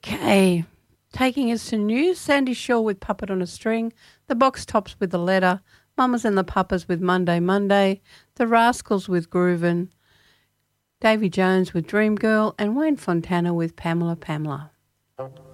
Okay. Taking us to news, Sandy Shaw with Puppet on a String, the Box Tops with The Letter, Mamas and the Papas with Monday Monday, the Rascals with Groovin', Davy Jones with Dream Girl, and Wayne Fontana with Pamela Pamela.